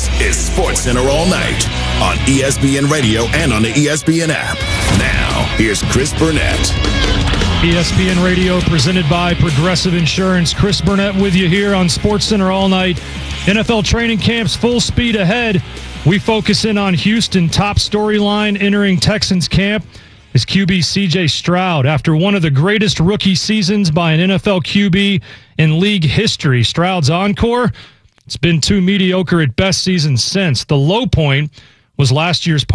This is SportsCenter All Night on ESPN Radio and on the ESPN app. Now, here's Chris Burnett. ESPN Radio presented by Progressive Insurance. Chris Burnett with you here on SportsCenter All Night. NFL training camps full speed ahead. We focus in on Houston. Top storyline entering Texans camp is QB C.J. Stroud. After one of the greatest rookie seasons by an NFL QB in league history, Stroud's encore, it's been too mediocre at best seasons since. The low point was last year's